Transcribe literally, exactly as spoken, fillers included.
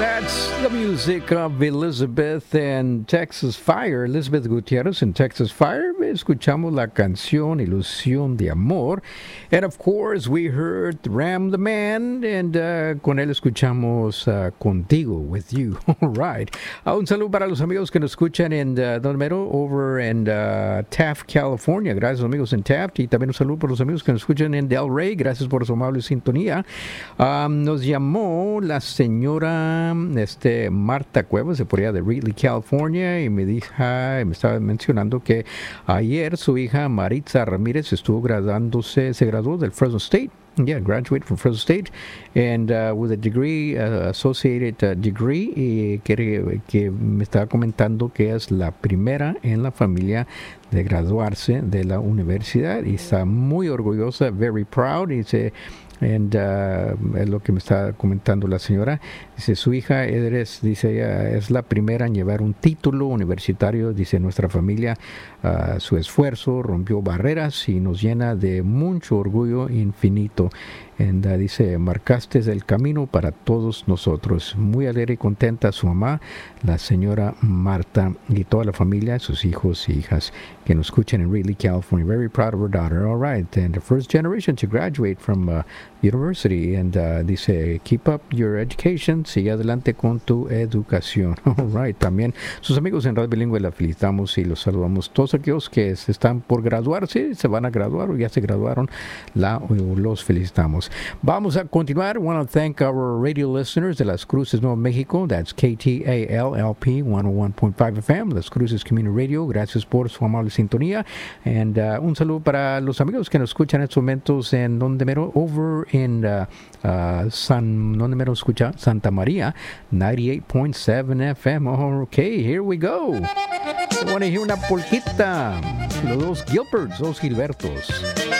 That's the music of Elizabeth and Texas Fire. Elizabeth Gutierrez and Texas Fire. Escuchamos la canción Ilusión de Amor. And of course, we heard Ram the Man. And uh, con él escuchamos uh, Contigo, With You. All right. Uh, un saludo para los amigos que nos escuchan en uh, Don Mero, over in uh, Taft, California. Gracias, amigos en Taft. Y también un saludo para los amigos que nos escuchan en Del Rey. Gracias por su amable sintonía. Um, nos llamó la señora este, Marta Cuevas, de por allá de Reedley, California, y me dijo, me estaba mencionando que ayer su hija Maritza Ramírez estuvo graduándose, se graduó del Fresno State. Yeah, graduate from Fresno State, and uh, with a degree, uh, associated uh, degree, y que, que me estaba comentando que es la primera en la familia de graduarse de la universidad, y está muy orgullosa, very proud, y se And, uh, es lo que me está comentando la señora. Dice, su hija eres, dice ella, es la primera en llevar un título universitario. Dice, nuestra familia, uh, su esfuerzo rompió barreras y nos llena de mucho orgullo infinito. And, uh, dice, marcaste el camino para todos nosotros. Muy alegre y contenta su mamá, la señora Marta, y toda la familia, sus hijos y hijas que nos escuchan en Reedley, California. Very proud of her daughter. All right. And the first generation to graduate from uh, university. And uh, dice, keep up your education. Sigue adelante con tu educación. All right. También sus amigos en Radio Bilingüe la felicitamos y los saludamos. Todos aquellos que se están por graduarse, se van a graduar o ya se graduaron, la, los felicitamos. Vamos a continuar. I want to thank our radio listeners de Las Cruces, Nuevo México. That's K T A L L P one oh one point five F M, Las Cruces Community Radio. Gracias por su amable sintonía. And uh, un saludo para los amigos que nos escuchan en estos momentos en donde mero, over in uh, uh, San, donde mero escucha, Santa María, ninety-eight point seven F M. Okay, here we go. I want to hear una polquita. Los dos Gilberts, dos Gilbertos.